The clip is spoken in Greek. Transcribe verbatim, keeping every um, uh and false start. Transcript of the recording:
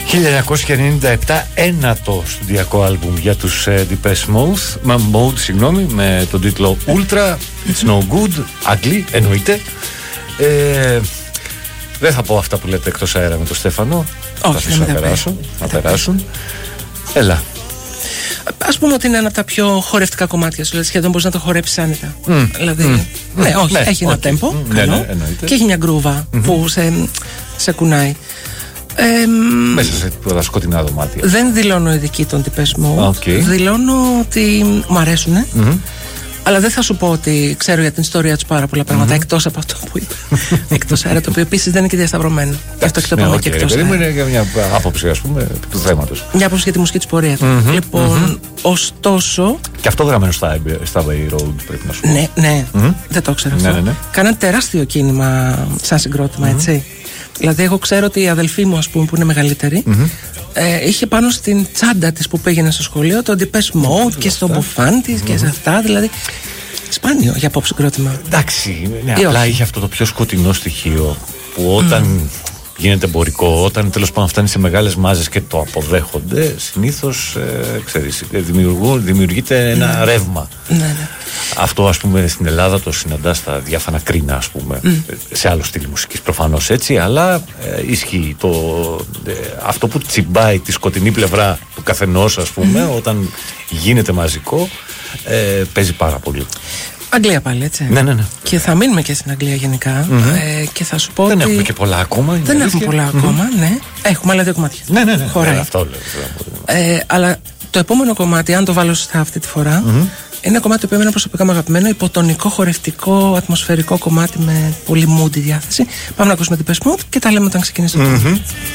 χίλια εννιακόσια ενενήντα επτά, ένατο στουδιακό άλμπουμ για τους uh, Depeche Mode, Mode, συγγνώμη, με τον τίτλο Ultra, It's No Good, Ugly, εννοείται. Ε, δεν θα πω αυτά που λέτε εκτός αέρα με τον Στέφανο. Όχι, θα αφήσω να, περάσω, να περάσουν. Έλα. Ας πούμε ότι είναι ένα από τα πιο χορευτικά κομμάτια σου, δηλαδή σχεδόν μπορείς να το χορέψεις άνετα. Mm. Δηλαδή, mm. ναι, όχι, ναι, έχει okay. ένα τέμπο, mm. καλό, ναι, ναι, και έχει μια γκρούβα mm-hmm. που σε, σε κουνάει. Ε, Μέσα σε πολλά σκοτεινά δωμάτια. Δεν δηλώνω ειδική των Depeche Mode. Okay. Δηλώνω ότι μου αρέσουν. Mm-hmm. Αλλά δεν θα σου πω ότι ξέρω για την ιστορία του πάρα πολλά πράγματα, mm-hmm. εκτός από αυτό που είπα. Εκτός αέρα, το οποίο επίσης δεν είναι και διασταυρωμένο. Γι' αυτό και το είπαμε και εκτός αέρα. Είναι για μια άποψη, ας πούμε, του θέματος. Μια άποψη για τη μουσική της πορεία του. Mm-hmm. Λοιπόν, mm-hmm. ωστόσο. Και αυτό γραμμένο στα, στα Bay Road, πρέπει να σου πω. Ναι, ναι, mm-hmm. δεν το ξέρω αυτό. Ναι, ναι, ναι. Κάναν τεράστιο κίνημα σαν συγκρότημα, mm-hmm. έτσι. Δηλαδή, εγώ ξέρω ότι η αδελφή μου, ας πούμε, που είναι μεγαλύτερη, mm-hmm. ε, είχε πάνω στην τσάντα της που πήγαινε στο σχολείο το Depeche Mode και στο μπουφάν της mm-hmm. και σε αυτά. Δηλαδή, σπάνιο για pop συγκρότημα. Εντάξει, ναι, απλά είχε αυτό το πιο σκοτεινό στοιχείο που όταν mm. γίνεται εμπορικό, όταν τέλος πάντων φτάνει σε μεγάλες μάζες και το αποδέχονται, συνήθως ε, ξέρεις, δημιουργείται ένα mm. ρεύμα. Ναι, ναι. Αυτό, ας πούμε, στην Ελλάδα το συναντά στα διάφανα κρίνα, ας πούμε, mm. σε άλλο στυλ μουσικής προφανώς, έτσι, αλλά ε, ισχύει το, ε, αυτό που τσιμπάει τη σκοτεινή πλευρά του καθενός, ας πούμε, mm. όταν γίνεται μαζικό, ε, παίζει πάρα πολύ. Αγγλία πάλι, έτσι. Ναι, ναι, ναι. Και θα μείνουμε και στην Αγγλία γενικά. Mm-hmm. Ε, και θα σου πω δεν ότι. έχουμε και πολλά ακόμα. Δεν έχουμε πολλά mm-hmm. ακόμα, ναι. Έχουμε άλλα δύο κομμάτια. Ναι, ναι, ναι. Χωράει. Ναι, αυτό λέω. Ε, αλλά το επόμενο κομμάτι, αν το βάλω σωστά αυτή τη φορά, mm-hmm. είναι ένα κομμάτι το οποίο είναι προσωπικά μου αγαπημένο, υποτονικό, χορευτικό, ατμοσφαιρικό κομμάτι με πολύ moody διάθεση. Πάμε να ακούσουμε την Depeche Mode και τα λέμε όταν ξεκινήσει το mm-hmm.